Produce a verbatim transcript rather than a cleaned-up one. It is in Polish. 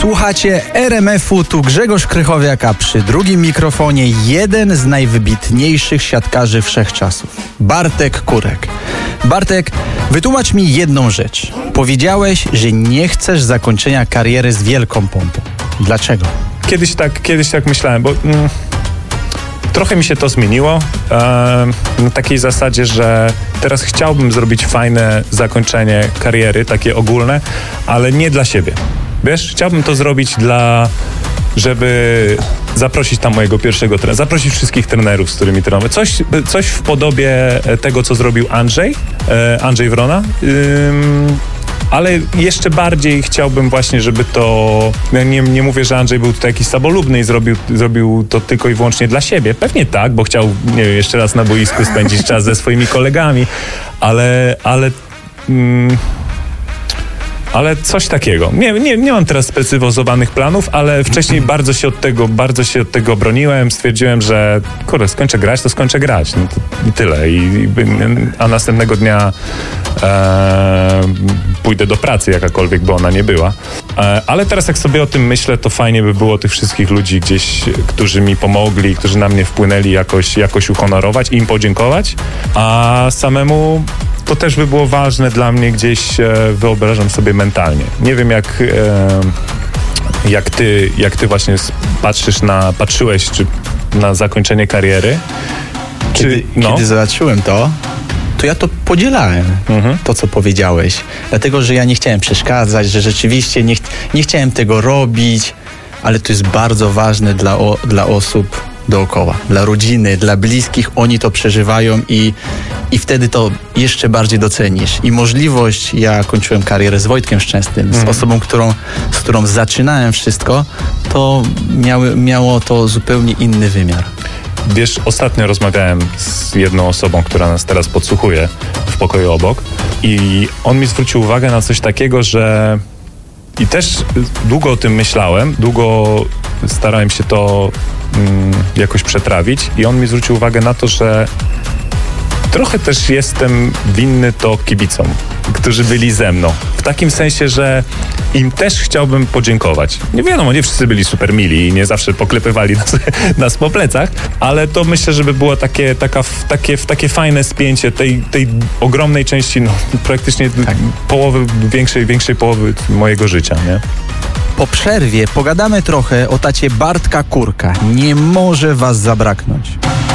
Słuchacie R M F-u, tu Grzegorz Krychowiak, a przy drugim mikrofonie jeden z najwybitniejszych siatkarzy wszechczasów, Bartek Kurek. Bartek, wytłumacz mi jedną rzecz. Powiedziałeś, że nie chcesz zakończenia kariery z wielką pompą. Dlaczego? Kiedyś tak, kiedyś tak myślałem, bo mm, trochę mi się to zmieniło. E, na takiej zasadzie, że teraz chciałbym zrobić fajne zakończenie kariery, takie ogólne, ale nie dla siebie. Wiesz, chciałbym to zrobić dla, żeby zaprosić tam mojego pierwszego trenera, zaprosić wszystkich trenerów, z którymi trenujemy. Coś, coś w podobie tego, co zrobił Andrzej, e, Andrzej Wrona. Ym, ale jeszcze bardziej chciałbym właśnie, żeby to... Nie, nie mówię, że Andrzej był tutaj jakiś samolubny i zrobił, zrobił to tylko i wyłącznie dla siebie. Pewnie tak, bo chciał, nie wiem, jeszcze raz na boisku spędzić czas ze swoimi kolegami, ale... ale mm, Ale coś takiego. Nie, nie, nie mam teraz sprecyzowanych planów, ale wcześniej bardzo się od tego, bardzo się od tego broniłem. Stwierdziłem, że kurde, skończę grać, to skończę grać. No to, i tyle. I, i, a następnego dnia e, pójdę do pracy, jakakolwiek by ona nie była. E, ale teraz jak sobie o tym myślę, to fajnie by było tych wszystkich ludzi gdzieś, którzy mi pomogli, którzy na mnie wpłynęli, jakoś, jakoś uhonorować i im podziękować. A samemu to też by było ważne dla mnie gdzieś, e, wyobrażam sobie mentalnie. Nie wiem jak, e, jak ty, jak ty właśnie patrzysz na, patrzyłeś czy na zakończenie kariery. Czy, Kiedy, no? kiedy zobaczyłem to, to ja to podzielałem, mhm. to co powiedziałeś. Dlatego, że ja nie chciałem przeszkadzać, że rzeczywiście nie, ch- nie chciałem tego robić, ale to jest bardzo ważne dla, o, dla osób dookoła, dla rodziny, dla bliskich. Oni to przeżywają i, i wtedy to jeszcze bardziej docenisz. I możliwość, ja kończyłem karierę z Wojtkiem Szczęsnym, mm. z osobą, którą, z którą zaczynałem wszystko, to miały, miało to zupełnie inny wymiar. Wiesz, ostatnio rozmawiałem z jedną osobą, która nas teraz podsłuchuje w pokoju obok i on mi zwrócił uwagę na coś takiego, że i też długo o tym myślałem, długo starałem się to mm, jakoś przetrawić i on mi zwrócił uwagę na to, że trochę też jestem winny to kibicom, którzy byli ze mną. W takim sensie, że im też chciałbym podziękować. Nie wiadomo, nie wszyscy byli super mili i nie zawsze poklepywali nas, nas po plecach, ale to myślę, żeby było takie, taka, takie, takie fajne spięcie tej, tej ogromnej części, no praktycznie tak. połowy, większej, większej połowy mojego życia, nie? Po przerwie pogadamy trochę o tacie Bartka Kurka. Nie może was zabraknąć.